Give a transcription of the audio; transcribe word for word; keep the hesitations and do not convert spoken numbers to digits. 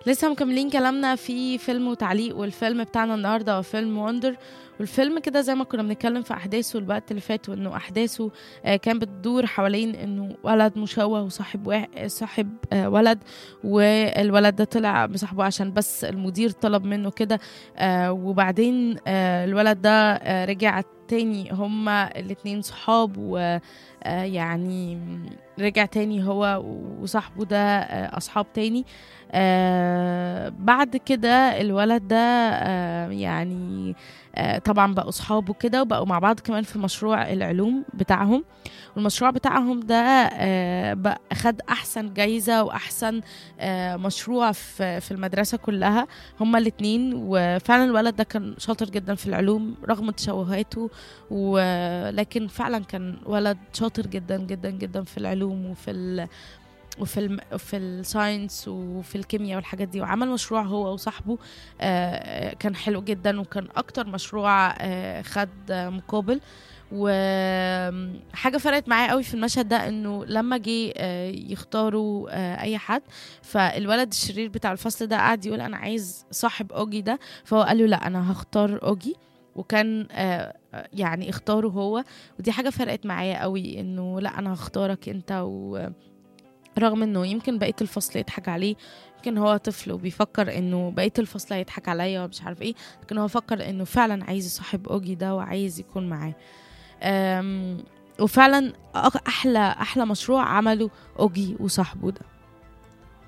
لسه مكملين كلامنا في فيلم وتعليق، والفيلم بتاعنا النهارده هو فيلم وندر. والفيلم كده زي ما كنا بنتكلم في احداثه الوقت اللي فات، وانه احداثه آه كان بتدور حوالين انه ولد مشوه وصاحب واحد صاحب آه ولد، والولد ده طلع بصاحبه عشان بس المدير طلب منه كده. آه وبعدين آه الولد ده آه رجع تاني، هما الاتنين صحاب، و آه يعني رجع تاني هو وصاحبه ده آه أصحاب تاني. آه بعد كده الولد ده آه يعني آه طبعا بقوا صحابه كده، وبقوا مع بعض كمان في مشروع العلوم بتاعهم. والمشروع بتاعهم ده آه بقى خد أحسن جايزة وأحسن آه مشروع في في المدرسة كلها، هما الاتنين. وفعلا الولد ده كان شاطر جدا في العلوم رغم تشوهاته، ولكن فعلا كان ولد شاطر جدا جدا جدا في العلوم وفي ال وفي الم... في الساينس وفي الكيمياء والحاجات دي. وعمل مشروع هو وصاحبه آه كان حلو جدا، وكان اكتر مشروع آه خد آه مقابل. وحاجة فرقت معايا قوي في المشهد ده، انه لما جه آه يختاروا آه اي حد، فالولد الشرير بتاع الفصل ده قاعد يقول انا عايز صاحب اوجي ده، فهو قال له لا انا هختار اوجي، وكان آه يعني اختاره هو. ودي حاجة فرقت معايا قوي، انه لا انا هختارك انت. و رغم انه يمكن بقية الفصل يضحك عليه، يمكن هو طفل وبيفكر انه بقية الفصل هيضحك عليا ومش عارف ايه، لكن هو فكر انه فعلا عايز يصاحب اوجي ده وعايز يكون معاه. وفعلا احلى احلى مشروع عمله اوجي وصاحبه ده.